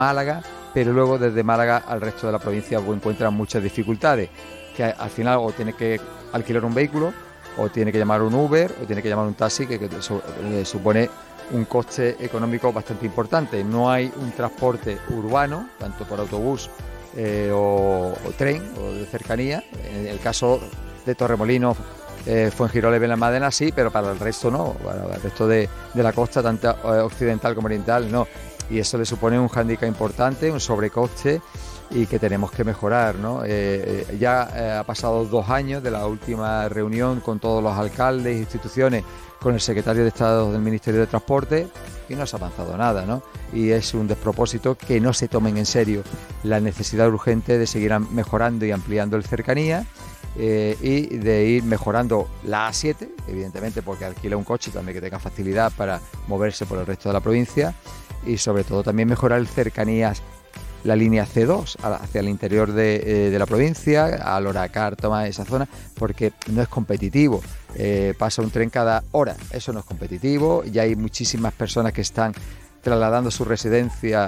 Málaga, pero luego desde Málaga al resto de la provincia encuentran muchas dificultades, que al final o tiene que alquilar un vehículo, o tiene que llamar un Uber, o tiene que llamar un taxi, que supone un coste económico bastante importante. No hay un transporte urbano, tanto por autobús o tren o de cercanía. En el caso de Torremolinos, Fuengirola y Benalmádena sí, pero para el resto no, para el resto de la costa, tanto occidental como oriental, no. Y eso le supone un hándicap importante, un sobrecoste, y que tenemos que mejorar, ¿no? Ya ha pasado 2 años de la última reunión con todos los alcaldes e instituciones, con el secretario de Estado del Ministerio de Transporte, y no se ha avanzado nada, ¿no? Y es un despropósito que no se tomen en serio la necesidad urgente de seguir mejorando y ampliando el cercanía, y de ir mejorando la A7, evidentemente, porque alquila un coche también que tenga facilidad para moverse por el resto de la provincia, y sobre todo también mejorar el cercanías, la línea C2 hacia el interior de la provincia, a Loracar, toma esa zona, porque no es competitivo. Pasa un tren cada hora, eso no es competitivo. Ya hay muchísimas personas que están trasladando su residencia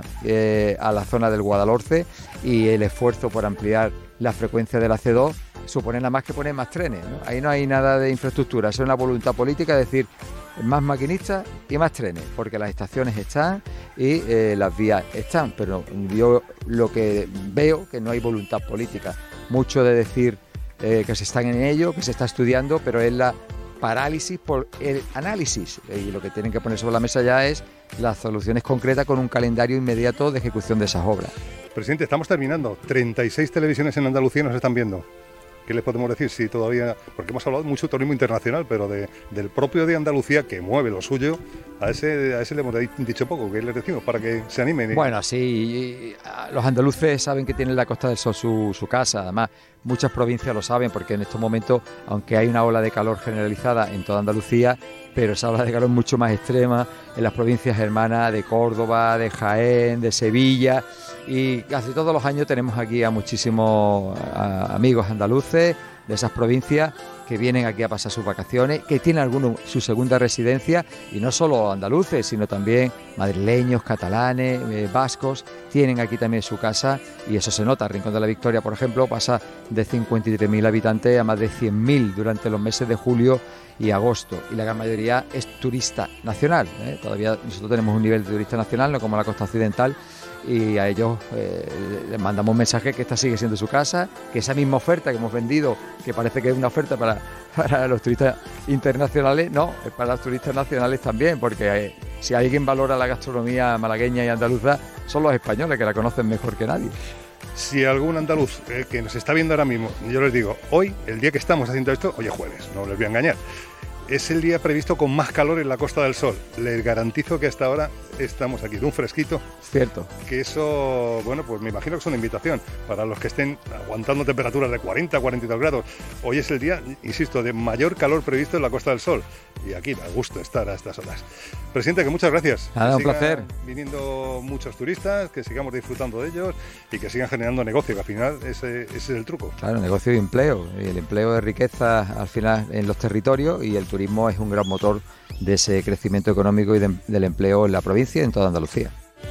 a la zona del Guadalhorce, y el esfuerzo por ampliar la frecuencia de la C2 supone nada más que poner más trenes, ¿no? Ahí no hay nada de infraestructura, es una voluntad política, es decir, más maquinistas y más trenes, porque las estaciones están y las vías están, pero yo lo que veo que no hay voluntad política. Mucho de decir que se están en ello, que se está estudiando, pero es la parálisis por el análisis, y lo que tienen que poner sobre la mesa ya es las soluciones concretas con un calendario inmediato de ejecución de esas obras. Presidente, estamos terminando. 36 televisiones en Andalucía nos están viendo. ¿Qué les podemos decir? Si todavía, porque hemos hablado mucho de turismo internacional, pero del propio de Andalucía, que mueve lo suyo, a ese le hemos dicho poco. ¿Qué les decimos para que se animen? Bueno, sí, los andaluces saben que tienen la Costa del Sol su casa. Además, muchas provincias lo saben, porque en estos momentos, aunque hay una ola de calor generalizada en toda Andalucía, pero esa ola de calor es mucho más extrema en las provincias hermanas de Córdoba, de Jaén, de Sevilla, y casi todos los años tenemos aquí a muchísimos amigos andaluces de esas provincias que vienen aquí a pasar sus vacaciones, que tienen algunos su segunda residencia, y no solo andaluces, sino también madrileños, catalanes, vascos, tienen aquí también su casa, y eso se nota. Rincón de la Victoria, por ejemplo, pasa de 53.000 habitantes a más de 100.000 durante los meses de julio y agosto, y la gran mayoría es turista nacional, ¿eh? Todavía nosotros tenemos un nivel de turista nacional, no como la costa occidental, y a ellos les mandamos un mensaje que esta sigue siendo su casa, que esa misma oferta que hemos vendido, que parece que es una oferta para los turistas internacionales, no, es para los turistas nacionales también, porque si alguien valora la gastronomía malagueña y andaluza, son los españoles, que la conocen mejor que nadie. Si algún andaluz que nos está viendo ahora mismo, yo les digo, hoy, el día que estamos haciendo esto, hoy es jueves, no les voy a engañar, es el día previsto con más calor en la Costa del Sol. Les garantizo que hasta ahora estamos aquí de un fresquito. Cierto. Que eso, bueno, pues me imagino que es una invitación para los que estén aguantando temperaturas de 40, 42 grados. Hoy es el día, insisto, de mayor calor previsto en la Costa del Sol. Y aquí da gusto estar a estas horas. Presidente, que muchas gracias. Nada, un placer. Viniendo muchos turistas, que sigamos disfrutando de ellos y que sigan generando negocio, que al final ese es el truco. Claro, negocio y empleo. Y el empleo de riqueza al final en los territorios, y el turismo es un gran motor de ese crecimiento económico y del empleo en la provincia y en toda Andalucía.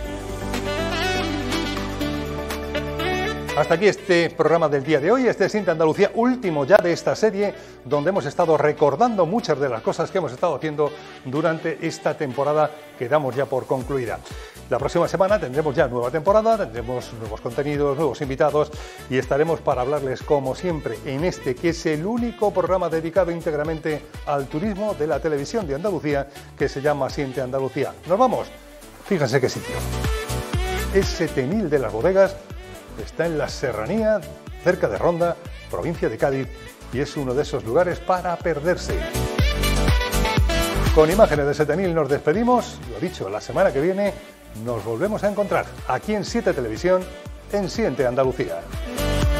Hasta aquí este programa del día de hoy, este Siente Andalucía, último ya de esta serie, donde hemos estado recordando muchas de las cosas que hemos estado haciendo durante esta temporada que damos ya por concluida. La próxima semana tendremos ya nueva temporada, tendremos nuevos contenidos, nuevos invitados, y estaremos para hablarles, como siempre, en este que es el único programa dedicado íntegramente al turismo de la televisión de Andalucía, que se llama Siente Andalucía. Nos vamos, fíjense qué sitio. Es Setenil de las Bodegas, está en la Serranía, cerca de Ronda, provincia de Cádiz, y es uno de esos lugares para perderse. Con imágenes de Setenil nos despedimos. Lo dicho, la semana que viene nos volvemos a encontrar aquí en 7 Televisión, en Siente Andalucía.